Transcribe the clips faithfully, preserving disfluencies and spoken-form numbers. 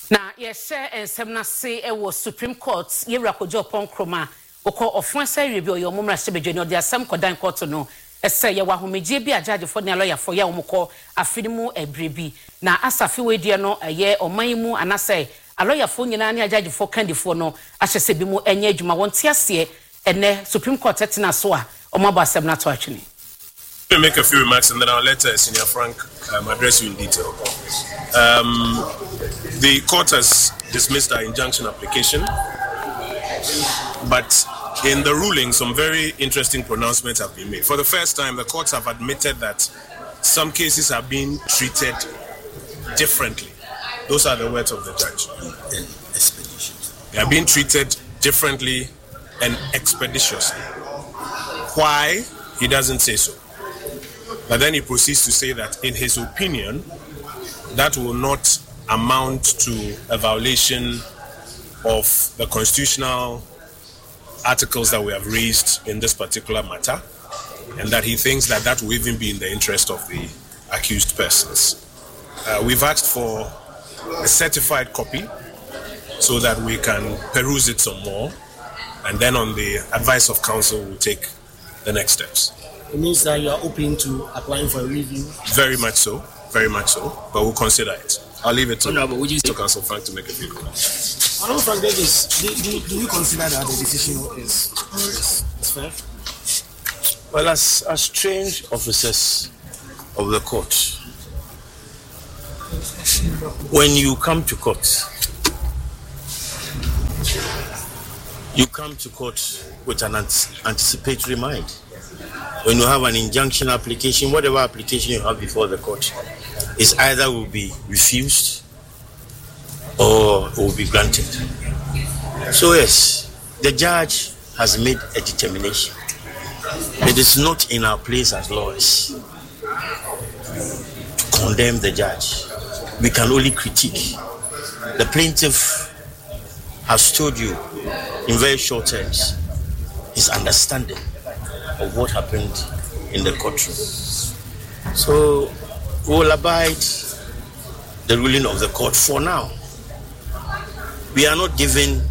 Na yɛhyɛ nsɛm na se ɛwɔ Supreme Court yɛwura kɔgye ɔpɔn kroma okɔ ɔfon sɛ yɛ bi ɔyɛ ɔmo mmara hyɛ bedwani ɔde asɛm kɔdan court no ɛsɛ yɛwɔ ahomegye bi agyagefo ne lɔyafo yɛ ɔmo kɔ afiri mu ɛbere bi na asafi wedie no ɛyɛ ɔman mu anasɛ alɔyafo nyinaa ne agyagefo kandifoɔ no ahyɛ sɛ bi mu ɛnyɛ adwuma wɔn te aseɛ ɛnɛ Supreme Court ɛtena so a ɔmo abɔ asɛm na to atwene. Let me make a few remarks and then I'll let uh, Senior Frank um, address you in detail. Um, the court has dismissed our injunction application, but in the ruling, some very interesting pronouncements have been made. For the first time, the courts have admitted that some cases are being treated differently. Those are the words of the judge. And expeditiously. They are being treated differently and expeditiously. Why? He doesn't say so. But then he proceeds to say that, in his opinion, that will not amount to a violation of the constitutional articles that we have raised in this particular matter, and that he thinks that that will even be in the interest of the accused persons. Uh, we've asked for a certified copy so that we can peruse it some more, and then on the advice of counsel, we'll take the next steps. It means that you are open to applying for a review? Very much so, very much so, but we'll consider it. I'll leave it to, no, but would you to Counsel Frank to make a few comments. Honorable Frank Davis, do, do, do you consider that the decision is, is, is fair? Well, as, as trained officers of the court, when you come to court, you come to court with an anticipatory mind. When you have an injunction application, whatever application you have before the court, is either will be refused or will be granted. So yes, the judge has made a determination. It is not in our place as lawyers to condemn the judge. We can only critique. The plaintiff has told you in very short terms his understanding of what happened in the courtroom. So we will abide the ruling of the court for now. We are not given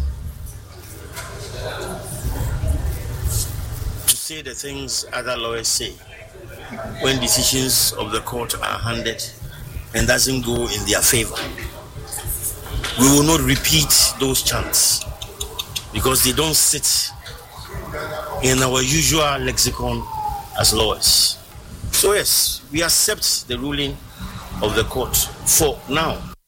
to say the things other lawyers say when decisions of the court are handed and doesn't go in their favor. We will not repeat those chants because they don't sit in our usual lexicon as lawyers. So yes, we accept the ruling of the court for now.